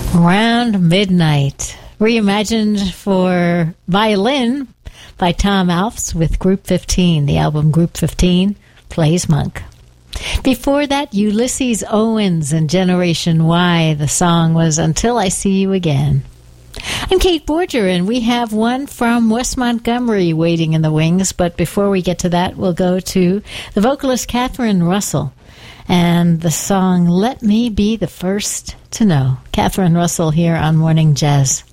Around Midnight, reimagined for violin by Tom Alves with Group 15. The album Group 15 plays Monk. Before that, Ulysses Owens and Generation Y. The song was Until I See You Again. I'm Kate Borger, and we have one from West Montgomery waiting in the wings. But before we get to that, we'll go to the vocalist Catherine Russell and the song Let Me Be the First to Know. Catherine Russell here on Morning Jazz.